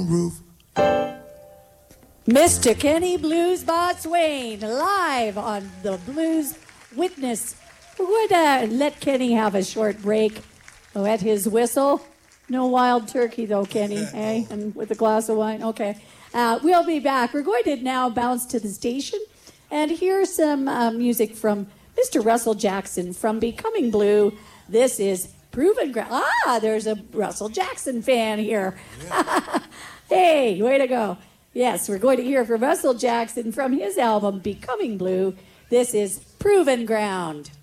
roof. Mr. Kenny Blues Botswain, live on the Blues Witness. We're going to let Kenny have a short break at his whistle. No wild turkey, though, Kenny, eh? And with a glass of wine. Okay. We'll be back. We're going to now bounce to the station and hear some music from Mr. Russell Jackson from Becoming Blue. This is Proven Ground. There's a Russell Jackson fan here. Yeah. Hey, way to go. Yes, we're going to hear from Russell Jackson from his album Becoming Blue. This is Proven Ground.